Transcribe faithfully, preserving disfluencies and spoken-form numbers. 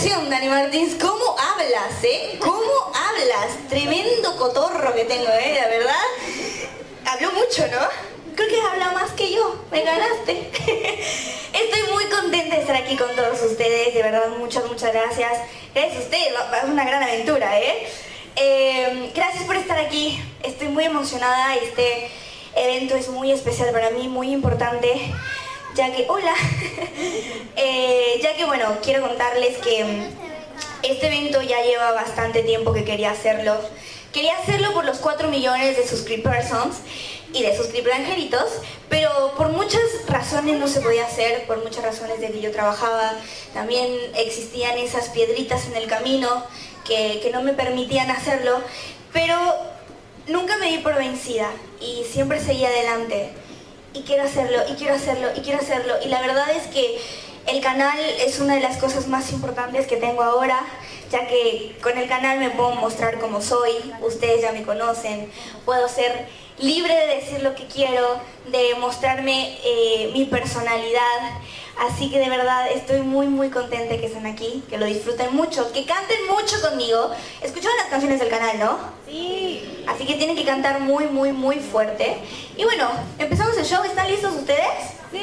presentación, Dani Martins. ¿Cómo hablas, eh? ¿Cómo hablas? Tremendo cotorro que tengo, eh, la verdad. Habló mucho, ¿no? Creo que habla más que yo. Me ganaste. Estoy muy contenta de estar aquí con todos ustedes. De verdad, muchas, muchas gracias. Gracias a ustedes. Es una gran aventura, ¿eh? eh gracias por estar aquí. Estoy muy emocionada. Este evento es muy especial para mí, muy importante. Ya que, hola, eh, ya que bueno, quiero contarles que este evento ya lleva bastante tiempo que quería hacerlo. Quería hacerlo por los cuatro millones de suscriptors y de suscriptangelitos, pero por muchas razones no se podía hacer, por muchas razones de que yo trabajaba. También existían esas piedritas en el camino que, que no me permitían hacerlo, pero nunca me di por vencida y siempre seguí adelante. Y quiero hacerlo, y quiero hacerlo, y quiero hacerlo. Y la verdad es que el canal es una de las cosas más importantes que tengo ahora, ya que con el canal me puedo mostrar como soy, ustedes ya me conocen, puedo ser libre de decir lo que quiero, de mostrarme eh, mi personalidad. Así que de verdad estoy muy muy contenta que estén aquí, que lo disfruten mucho, que canten mucho conmigo. ¿Escucharon las canciones del canal, no? Sí. Así que tienen que cantar muy muy muy fuerte. Y bueno, empezamos el show. ¿Están listos ustedes? Sí.